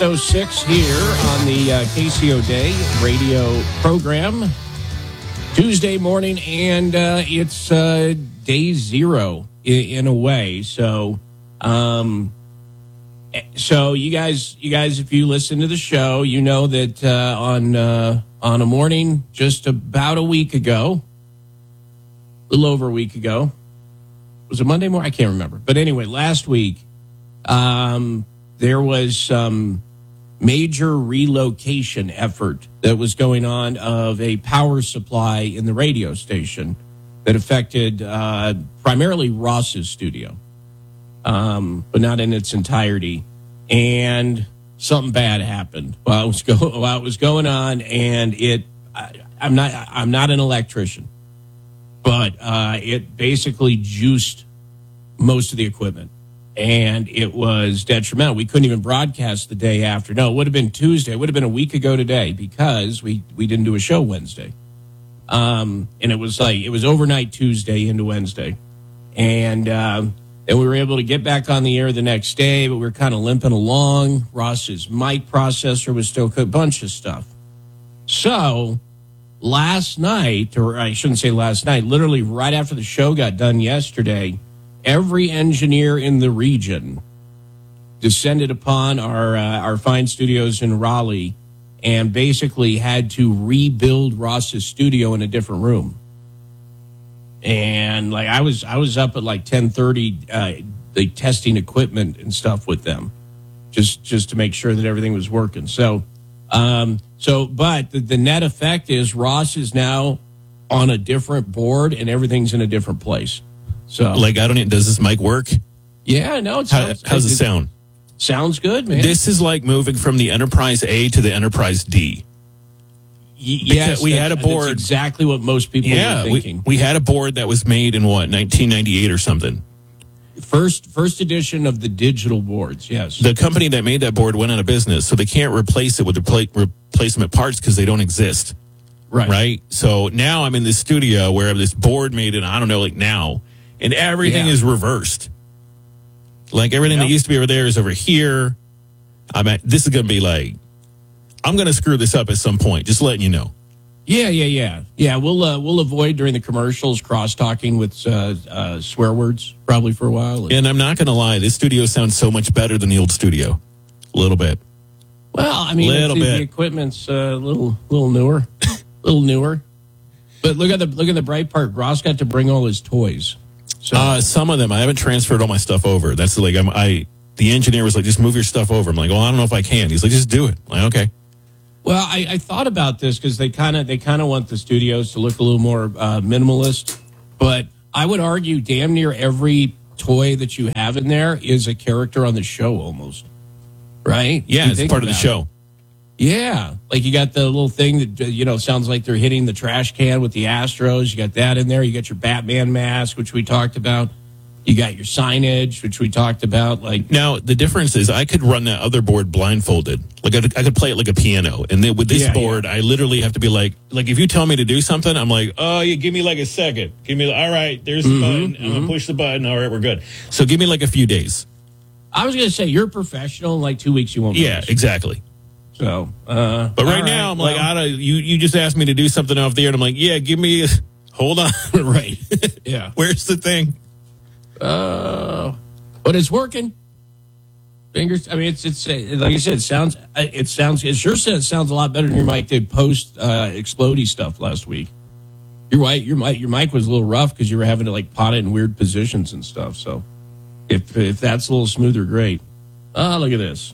6:06 here on the KCO Day radio program. Tuesday morning, and it's day zero in a way. So you guys, if you listen to the show, you know that on a morning just about a week ago, a little over a week ago, was it Monday morning? I can't remember. But anyway, last week, there was some major relocation effort that was going on of a power supply in the radio station that affected primarily Ross's studio, but not in its entirety. And something bad happened while it was going on, and I'm not an electrician, but it basically juiced most of the equipment. And it was detrimental. We couldn't even broadcast the day after. No, it would have been Tuesday. It would have been a week ago today because we didn't do a show Wednesday. And it was overnight Tuesday into Wednesday. And we were able to get back on the air the next day, but we were kind of limping along. Ross's mic processor was still a bunch of stuff. So last night, or I shouldn't say last night, literally right after the show got done yesterday, every engineer in the region descended upon our fine studios in Raleigh and basically had to rebuild Ross's studio in a different room. And like I was up at like 10:30, testing equipment and stuff with them, just to make sure that everything was working. But the net effect is Ross is now on a different board and everything's in a different place. So, does this mic work? Yeah, no. How's it sound? Sounds good, man. This is like moving from the Enterprise A to the Enterprise D. Yes, we had a board. That's exactly what most people were thinking. We had a board that was made in 1998 or something. First edition of the digital boards, yes. The company that made that board went out of business, so they can't replace it with replacement parts because they don't exist. Right? So now I'm in this studio where this board made it, I don't know, now. And everything is reversed. Like everything that used to be over there is over here. This is going to be I'm going to screw this up at some point. Just letting you know. Yeah. We'll avoid during the commercials cross-talking with swear words probably for a while. And I'm not going to lie, this studio sounds so much better than the old studio. A little bit. Well, I mean, the equipment's a little newer, But look at the bright part. Ross got to bring all his toys. So. Some of them. I haven't transferred all my stuff over. That's the engineer was like, just move your stuff over. I'm like, well, I don't know if I can. He's like, just do it. I'm like, okay. Well, I thought about this because they kind of want the studios to look a little more minimalist. But I would argue damn near every toy that you have in there is a character on the show almost. Right? Yeah, it's part of the show. Yeah. Like you got the little thing that, sounds like they're hitting the trash can with the Astros. You got that in there. You got your Batman mask, which we talked about. You got your signage, which we talked about. Now, the difference is I could run that other board blindfolded. I could play it like a piano. And then with this board, I literally have to be like if you tell me to do something, I'm like, oh, you give me a second. Give me, all right, there's the button. I'm going to push the button. All right, we're good. So give me a few days. I was going to say, you're professional. In 2 weeks, you won't. Yeah, exactly. So, but right now, I'm you just asked me to do something off the air, and I'm like, yeah, hold on. Right. Yeah. Where's the thing? But it's working. Fingers. I mean, it's like I said, it sure sounds a lot better than your mic did post explodey stuff last week. You're right. Your mic was a little rough because you were having to pot it in weird positions and stuff. So if that's a little smoother, great. Oh, look at this.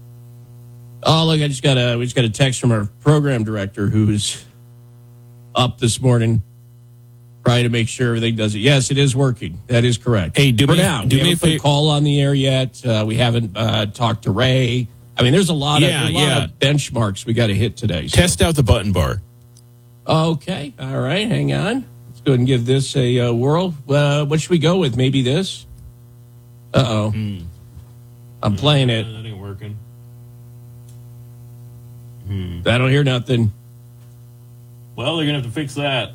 Oh, look, we just got a text from our program director who's up this morning trying to make sure everything does it. Yes, it is working. That is correct. Hey, we haven't put a call on the air yet. We haven't talked to Ray. I mean, there's a lot of benchmarks we got to hit today. So. Test out the button bar. Okay. All right. Hang on. Let's go ahead and give this a whirl. What should we go with? Maybe this? Uh-oh. I'm playing it. That ain't working. I don't hear nothing. Well, they're going to have to fix that.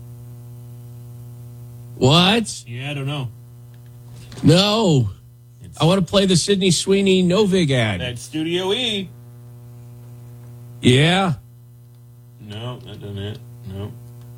What? Yeah, I don't know. No. I want to play the Sydney Sweeney Novig ad. That's Studio E. Yeah. No, that doesn't it. No.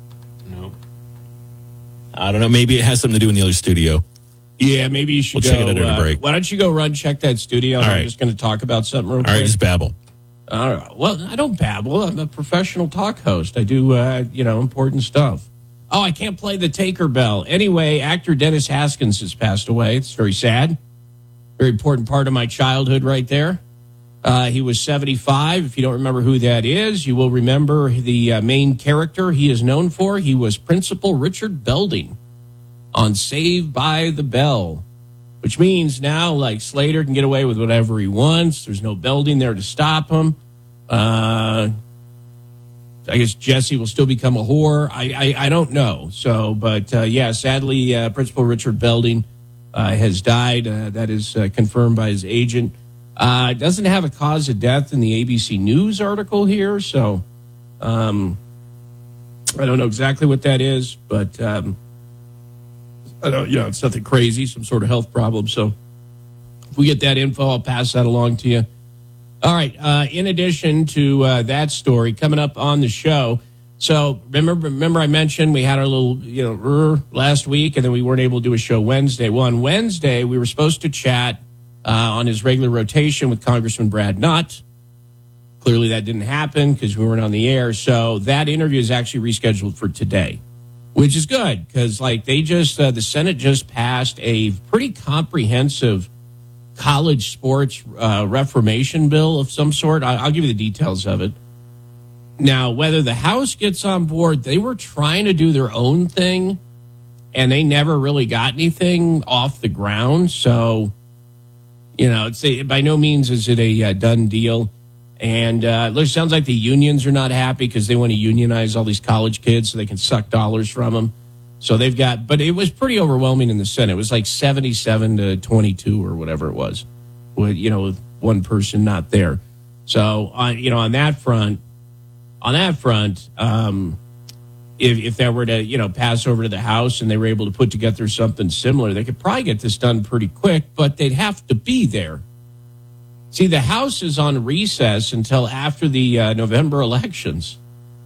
I don't know. Maybe it has something to do in the other studio. Yeah, maybe you should check it out at a break. Why don't you go run, check that studio? All right. I'm just going to talk about something real quick. All right, just babble. All right. Well, I don't babble. I'm a professional talk host. I do, important stuff. Oh, I can't play the Taker bell. Anyway, actor Dennis Haskins has passed away. It's very sad. Very important part of my childhood right there. He was 75. If you don't remember who that is, you will remember the main character he is known for. He was Principal Richard Belding on Saved by the Bell, which means now, like, Slater can get away with whatever he wants. There's no Belding there to stop him. I guess Jesse will still become a whore. I don't know. So, but sadly, Principal Richard Belding has died. That is confirmed by his agent. Doesn't have a cause of death in the ABC News article here, so I don't know exactly what that is, but I don't, it's nothing crazy, some sort of health problem. So if we get that info, I'll pass that along to you. All right. In addition to that story coming up on the show, so remember I mentioned we had our little last week, and then we weren't able to do a show Wednesday. Well, on Wednesday we were supposed to chat on his regular rotation with Congressman Brad Nutt. Clearly that didn't happen because we weren't on the air. So that interview is actually rescheduled for today, which is good because the Senate just passed a pretty comprehensive college sports reformation bill of some sort. I'll give you the details of it. Now, whether the House gets on board, they were trying to do their own thing, and they never really got anything off the ground. So, by no means is it a done deal. And it sounds like the unions are not happy because they want to unionize all these college kids so they can suck dollars from them. So but it was pretty overwhelming in the Senate. It was like 77 to 22 or whatever it was, with one person not there. So, on that front, if that were to, pass over to the House and they were able to put together something similar, they could probably get this done pretty quick, but they'd have to be there. See, the House is on recess until after the November elections,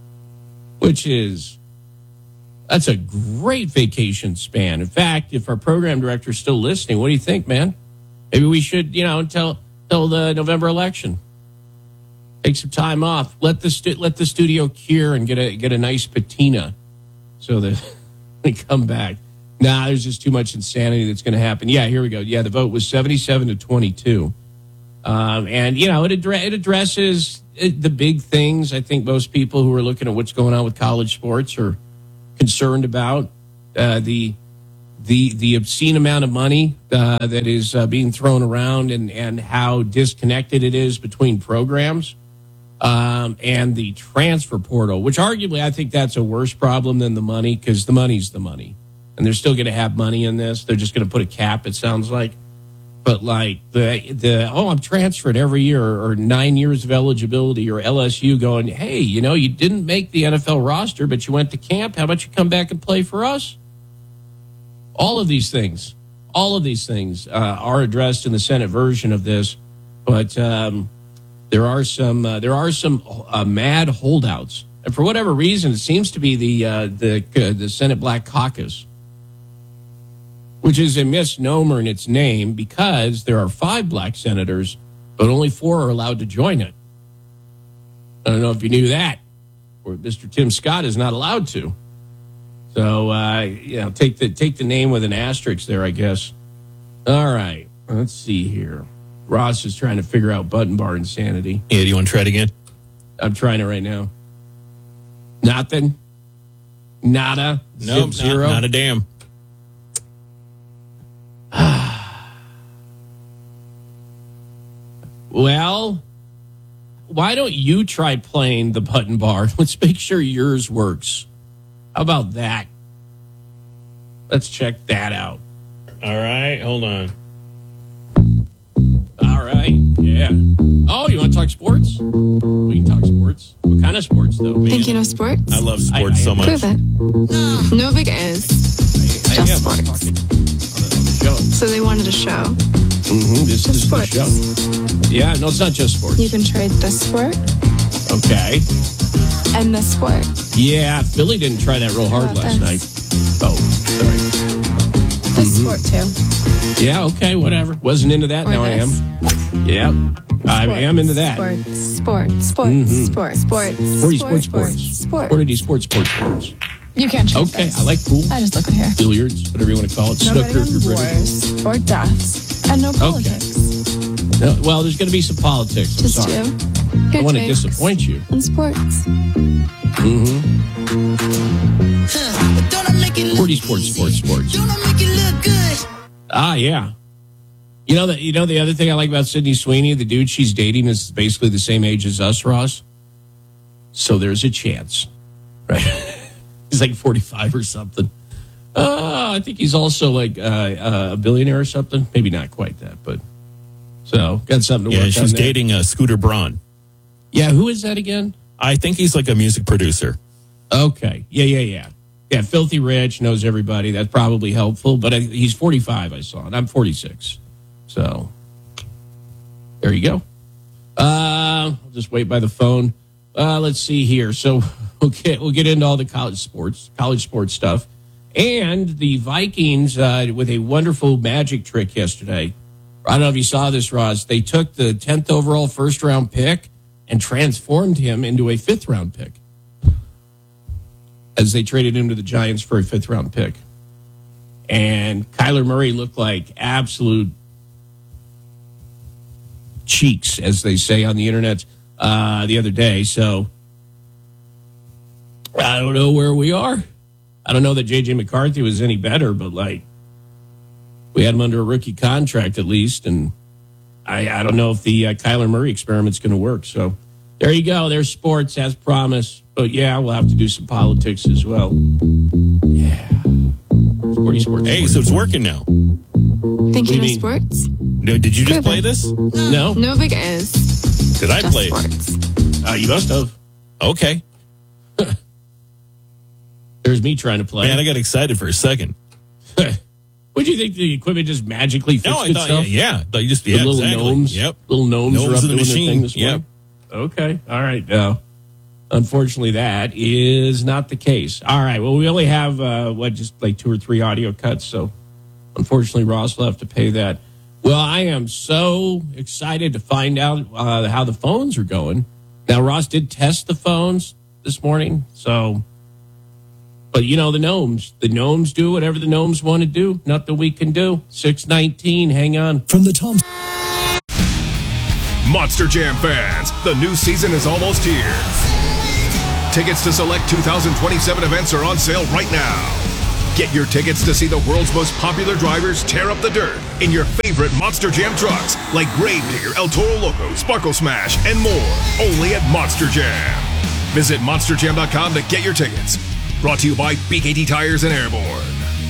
that's a great vacation span. In fact, if our program director is still listening, what do you think, man? Maybe we should, until the November election. Take some time off. Let the studio cure and get a nice patina, so that we come back. Nah, there's just too much insanity that's going to happen. Yeah, here we go. Yeah, the vote was 77 to 22, and it addresses the big things. I think most people who are looking at what's going on with college sports are concerned about the obscene amount of money that is being thrown around and how disconnected it is between programs. And the transfer portal, which arguably I think that's a worse problem than the money, because the money's the money. And they're still going to have money in this. They're just going to put a cap, it sounds like. But like I'm transferred every year, or 9 years of eligibility, or LSU going, hey, you didn't make the NFL roster, but you went to camp. How about you come back and play for us? All of these things are addressed in the Senate version of this. But there are some mad holdouts, and for whatever reason, it seems to be the Senate Black Caucus, which is a misnomer in its name because there are 5 black senators, but only 4 are allowed to join it. I don't know if you knew that, or Mr. Tim Scott is not allowed to. So take the name with an asterisk there, I guess. All right, let's see here. Ross is trying to figure out button bar insanity. Yeah, do you want to try it again? I'm trying it right now. Nothing. Nada. Nope, zero. Not a damn. Well, why don't you try playing the button bar? Let's make sure yours works. How about that? Let's check that out. All right, hold on. All right, yeah. Oh, you want to talk sports? We can talk sports. What kind of sports, though? Think you know sports? I love sports so much. Prove it. Novig is just sports. On the show. So they wanted a show. Mm-hmm. rest of the show. Yeah, no, it's not just sports. You can trade this sport. Okay. And this sport. Yeah, Philly didn't try that real hard last night. Oh, sorry. This sport, too. Yeah, okay, whatever. Wasn't into that. Or now this. I am. Yeah, I am into that. Sports. You can't trade Okay, this. I like pool. I just look at here. Billiards, whatever you want to call it. No Snooker betting for on British. wars or deaths. And no politics. No, well, there's going to be some politics. I'm Just sorry. you. I want to disappoint you. And sports. Sports. Ah, yeah. You know the other thing I like about Sydney Sweeney, the dude she's dating is basically the same age as us, Ross. So there's a chance, right? He's like 45 or something. I think he's also like a billionaire or something. Maybe not quite that, but so got something to work on. Yeah, she's dating Scooter Braun. Yeah, who is that again? I think he's like a music producer. Okay. Yeah. Yeah, filthy rich, knows everybody. That's probably helpful. But he's 45, I saw, and I'm 46. So there you go. I'll just wait by the phone. Let's see here. So we'll get into all the college sports stuff. And the Vikings with a wonderful magic trick yesterday. I don't know if you saw this, Roz. They took the 10th overall first-round pick and transformed him into a 5th-round pick as they traded him to the Giants for a 5th-round pick. And Kyler Murray looked like absolute cheeks, as they say on the internet the other day. So I don't know where we are. I don't know that J.J. McCarthy was any better, but like we had him under a rookie contract at least, and I don't know if the Kyler Murray experiment's going to work. So there you go. There's sports as promised. But yeah, we'll have to do some politics as well. Yeah. Sports. Hey, so it's working now. Thinking of sports? No, did you just play this? No. Novik is. Did I just play it? sports. You must have. Okay. There's me trying to play. Man, I got excited for a second. What do you think? The equipment just magically fixed I thought, itself? yeah. Thought you just, The yeah, little exactly. gnomes. Yep. Little gnomes are up in the doing their machine. thing this morning. Okay. All right. Unfortunately, that is not the case. All right. Well, we only have, just like 2 or 3 audio cuts. So, unfortunately, Ross will have to pay that. Well, I am so excited to find out how the phones are going. Now, Ross did test the phones this morning. So, but you know, the gnomes do whatever the gnomes want to do. Nothing we can do. 619. Hang on. From the Tom Monster Jam fans, the new season is almost here. Tickets to select 2027 events are on sale right now. Get your tickets to see the world's most popular drivers tear up the dirt in your favorite Monster Jam trucks like Gravedigger, El Toro Loco, Sparkle Smash, and more. Only at Monster Jam. Visit monsterjam.com to get your tickets. Brought to you by BKT Tires and Airborne.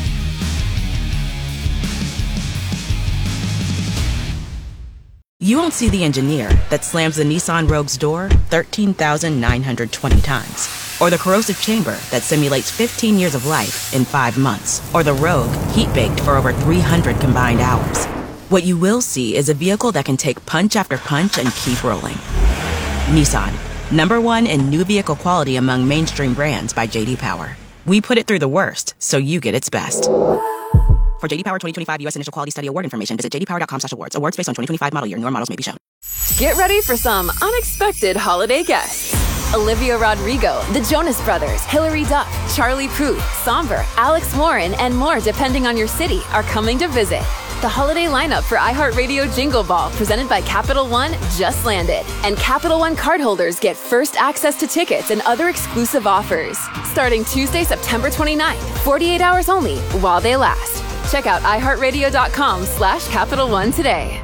You won't see the engineer that slams the Nissan Rogue's door 13,920 times. Or the corrosive chamber that simulates 15 years of life in 5 months. Or the Rogue heat-baked for over 300 combined hours. What you will see is a vehicle that can take punch after punch and keep rolling. Nissan, #1 in new vehicle quality among mainstream brands by J.D. Power. We put it through the worst, so you get its best. For J.D. Power 2025 U.S. Initial Quality Study Award information, visit jdpower.com/awards. Awards based on 2025 model year. Newer models may be shown. Get ready for some unexpected holiday guests. Olivia Rodrigo, the Jonas Brothers, Hilary Duff, Charlie Puth, Somber, Alex Warren, and more depending on your city are coming to visit. The holiday lineup for iHeartRadio Jingle Ball, presented by Capital One, just landed. And Capital One cardholders get first access to tickets and other exclusive offers. Starting Tuesday, September 29th, 48 hours only, while they last. Check out iHeartRadio.com/Capital One today.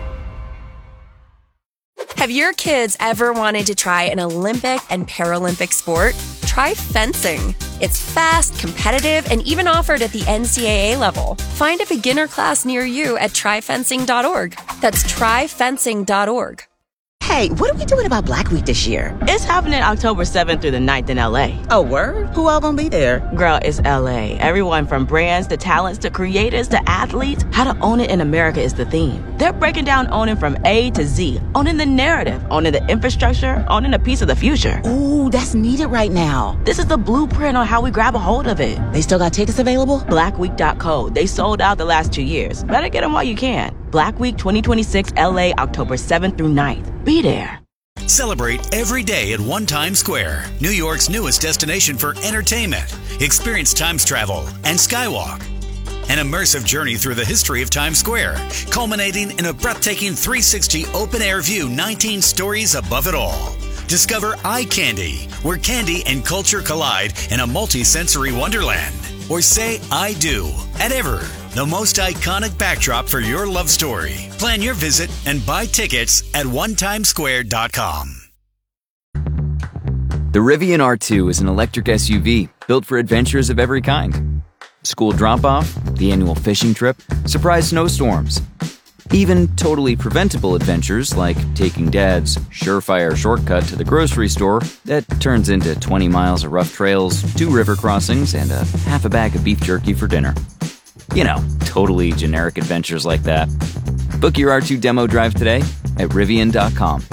Have your kids ever wanted to try an Olympic and Paralympic sport? Try fencing. It's fast, competitive, and even offered at the NCAA level. Find a beginner class near you at tryfencing.org. That's tryfencing.org. Hey, what are we doing about Black Week this year? It's happening October 7th through the 9th in LA. Oh, word? Who all gonna be there? Girl, it's LA. Everyone from brands to talents to creators to athletes. How to own it in America is the theme. They're breaking down owning from A to Z. Owning the narrative, owning the infrastructure, owning a piece of the future. Ooh, that's needed right now. This is the blueprint on how we grab a hold of it. They still got tickets available? Blackweek.co. They sold out the last 2 years. Better get them while you can. Black Week 2026 LA, October 7th through 9th. Be there. Celebrate every day at One Times Square, New York's newest destination for entertainment. Experience Times travel and Skywalk. An immersive journey through the history of Times Square, culminating in a breathtaking 360 open-air view 19 stories above it all. Discover Eye Candy, where candy and culture collide in a multi-sensory wonderland. Or say I do at Ever, the most iconic backdrop for your love story. Plan your visit and buy tickets at onetimesquare.com. The Rivian R2 is an electric SUV built for adventures of every kind. School drop-off, the annual fishing trip, surprise snowstorms. Even totally preventable adventures like taking Dad's surefire shortcut to the grocery store that turns into 20 miles of rough trails, 2 river crossings, and a half a bag of beef jerky for dinner. You know, totally generic adventures like that. Book your R2 demo drive today at Rivian.com.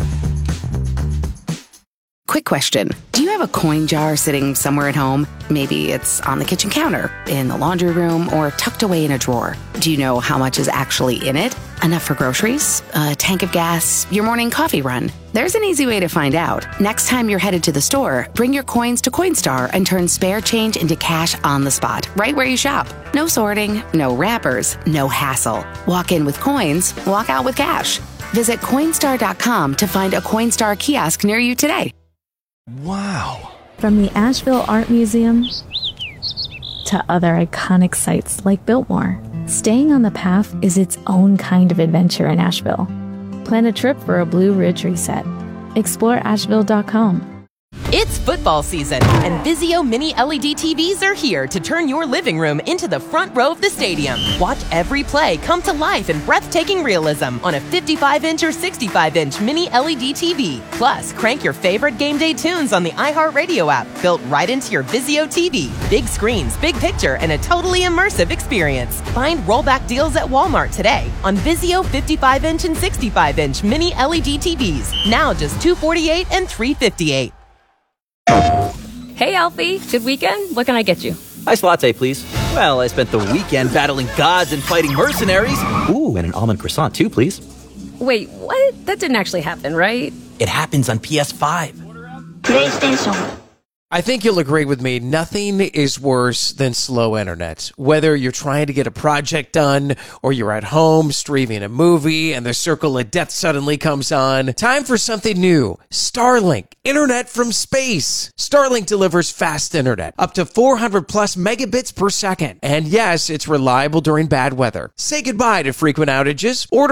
Quick question. Do you have a coin jar sitting somewhere at home? Maybe it's on the kitchen counter, in the laundry room, or tucked away in a drawer. Do you know how much is actually in it? Enough for groceries? A tank of gas? Your morning coffee run? There's an easy way to find out. Next time you're headed to the store, bring your coins to Coinstar and turn spare change into cash on the spot, right where you shop. No sorting, no wrappers, no hassle. Walk in with coins, walk out with cash. Visit Coinstar.com to find a Coinstar kiosk near you today. Wow. From the Asheville Art Museum to other iconic sites like Biltmore, staying on the path is its own kind of adventure in Asheville. Plan a trip for a Blue Ridge reset. Explore Asheville.com. It's football season, and Vizio Mini LED TVs are here to turn your living room into the front row of the stadium. Watch every play come to life in breathtaking realism on a 55-inch or 65-inch Mini LED TV. Plus, crank your favorite game day tunes on the iHeartRadio app, built right into your Vizio TV. Big screens, big picture, and a totally immersive experience. Find rollback deals at Walmart today on Vizio 55-inch and 65-inch Mini LED TVs. Now just $248 and $358. Hey, Alfie. Good weekend? What can I get you? Iced latte, please. Well, I spent the weekend battling gods and fighting mercenaries. Ooh, and an almond croissant, too, please. Wait, what? That didn't actually happen, right? It happens on PS5. PlayStation. I think you'll agree with me, nothing is worse than slow internet. Whether you're trying to get a project done or you're at home streaming a movie and the circle of death suddenly comes on, time for something new. Starlink, internet from space. Starlink delivers fast internet, up to 400 plus megabits per second. And yes, it's reliable during bad weather. Say goodbye to frequent outages. Order